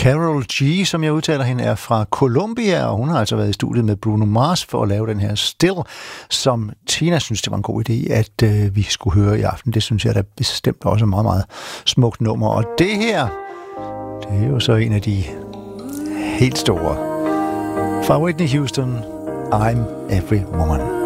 Karol G, som jeg udtaler hende, er fra Colombia, og hun har altså været i studiet med Bruno Mars for at lave den her Still, som Tina synes, det var en god idé, at vi skulle høre i aften. Det synes jeg da bestemt også er meget, meget smukt nummer. Og det her, det er jo så en af de helt store. Fra Whitney Houston, I'm Every Woman.